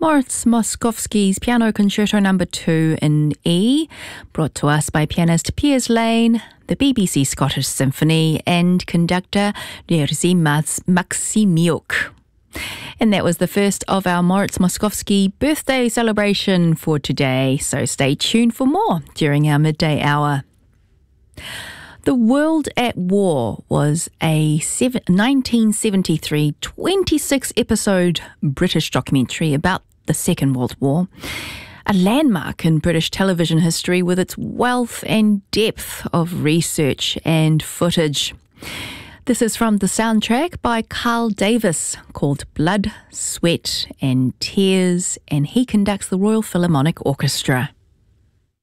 Moritz Moszkowski's Piano Concerto No. 2 in E, brought to us by pianist Piers Lane, the BBC Scottish Symphony and conductor Jerzy Maksimiuk. And that was the first of our Moritz Moszkowski birthday celebration for today, so stay tuned for more during our midday hour. The World at War was a 1973 26-episode British documentary about the Second World War, a landmark in British television history with its wealth and depth of research and footage. This is from the soundtrack by Carl Davis called Blood, Sweat and Tears, and he conducts the Royal Philharmonic Orchestra.